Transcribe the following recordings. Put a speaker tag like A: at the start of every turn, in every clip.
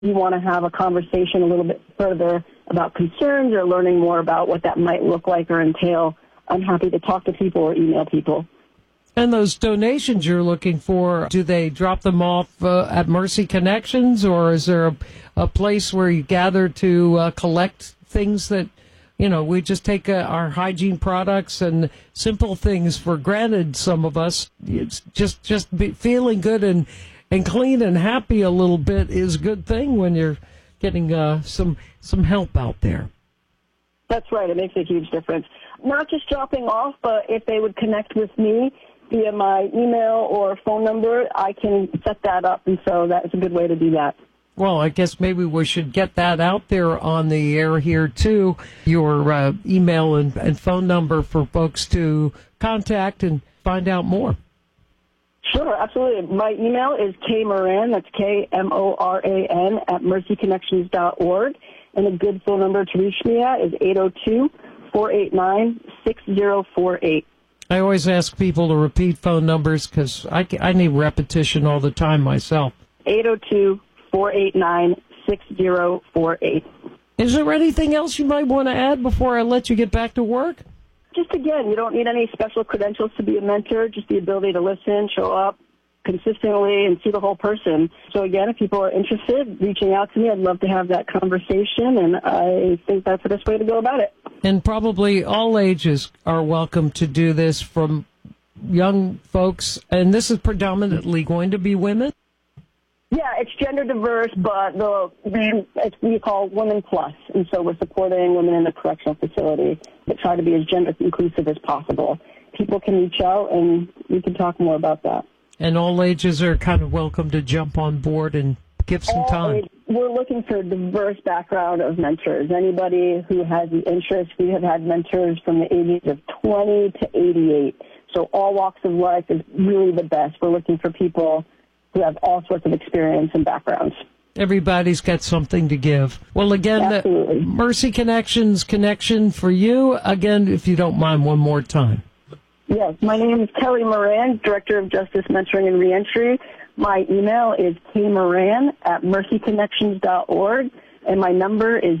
A: you want to have a conversation a little bit further about concerns or learning more about what that might look like or entail, I'm happy to talk to people or email people.
B: And those donations you're looking for, do they drop them off at Mercy Connections, or is there a place where you gather to collect things that, you know, we just take our hygiene products and simple things for granted, some of us. It's just feeling good and clean and happy a little bit is a good thing when you're getting some help out there.
A: That's right. It makes a huge difference. Not just dropping off, but if they would connect with me via my email or phone number, I can set that up, and so that's a good way to do that.
B: Well, I guess maybe we should get that out there on the air here, too, your email and phone number for folks to contact and find out more.
A: Sure, absolutely. My email is kmoran, that's K-M-O-R-A-N, at mercyconnections.org, and a good phone number to reach me at is 802-489-6048.
B: I always ask people to repeat phone numbers because I need repetition all the time myself.
A: 802-489-6048.
B: Is there anything else you might want to add before I let you get back to work?
A: Just again, you don't need any special credentials to be a mentor, just the ability to listen, show up consistently, and see the whole person. So again, if people are interested, reaching out to me, I'd love to have that conversation, and I think that's the best way to go about it.
B: And probably all ages are welcome to do this, from young folks, and this is predominantly going to be women?
A: Yeah, it's gender diverse, but it's we call Women Plus, and so we're supporting women in the correctional facility that try to be as gender inclusive as possible. People can reach out, and we can talk more about that. And
B: all ages are kind of welcome to jump on board and give some time.
A: We're looking for a diverse background of mentors. Anybody who has the interest. We have had mentors from the ages of 20 to 88. So all walks of life is really the best. We're looking for people who have all sorts of experience and backgrounds.
B: Everybody's got something to give. Well, again, the Mercy Connections connection for you. Again, if you don't mind, one more time.
A: Yes, my name is Kelly Moran, Director of Justice Mentoring and Reentry. My email is kmoran at mercyconnections.org, and my number is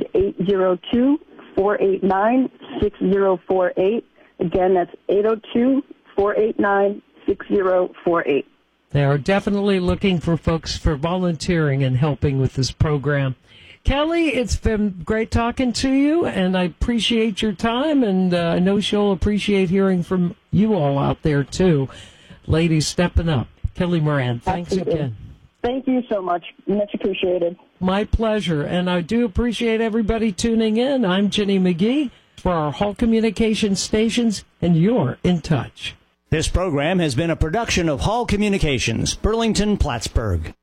A: 802-489-6048. Again, that's 802-489-6048.
B: They are definitely looking for folks for volunteering and helping with this program. Kelly, it's been great talking to you, and I appreciate your time, and I know she'll appreciate hearing from you all out there, too. Ladies stepping up. Kelly Moran, thanks again.
A: Thank you so much. Much appreciated.
B: My pleasure, and I do appreciate everybody tuning in. I'm Jenny McGee for our Hall Communication Stations, and you're in touch.
C: This program has been a production of Hall Communications, Burlington, Plattsburgh.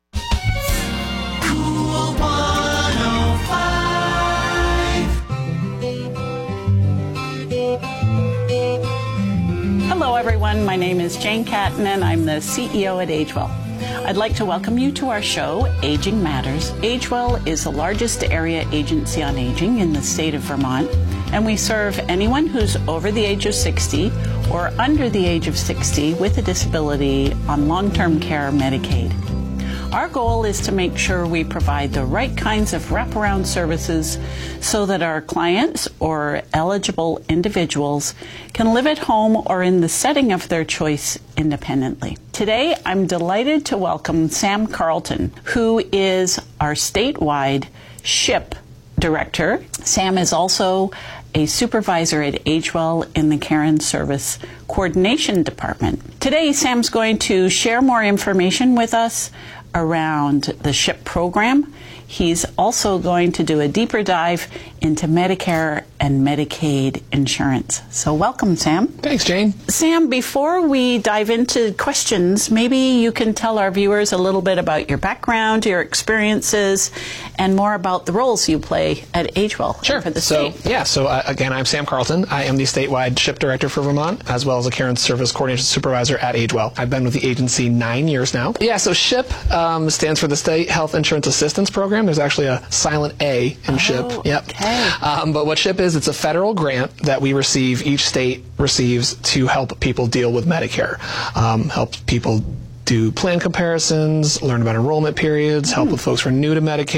D: Hello, everyone. My name is Jane Catton, and I'm the CEO at AgeWell. I'd like to welcome you to our show, Aging Matters. AgeWell is the largest area agency on aging in the state of Vermont, and we serve anyone who's over the age of 60 or under the age of 60 with a disability on long-term care Medicaid. Our goal is to make sure we provide the right kinds of wraparound services so that our clients or eligible individuals can live at home or in the setting of their choice independently. Today, I'm delighted to welcome Sam Carlton, who is our statewide SHIP director. Sam is also a supervisor at AgeWell in the Care and Service Coordination Department. Today, Sam's going to share more information with us around the SHIP program. He's also going to do a deeper dive into Medicare and Medicaid insurance. So welcome, Sam.
E: Thanks, Jane.
D: Sam, before we dive into questions, maybe you can tell our viewers a little bit about your background, your experiences, and more about the roles you play at AgeWell.
E: Sure.
D: For the state.
E: Again, I'm Sam Carlton. I am the statewide SHIP director for Vermont, as well as a Care and Service Coordination Supervisor at AgeWell. I've been with the agency 9 years now. So SHIP stands for the State Health Insurance Assistance Program. There's actually a silent A in SHIP. Yep.
D: Okay.
E: But what SHIP is, it's a federal grant that we receive, each state receives, to help people deal with Medicare, help people do plan comparisons, learn about enrollment periods, help with folks who are new to Medicaid.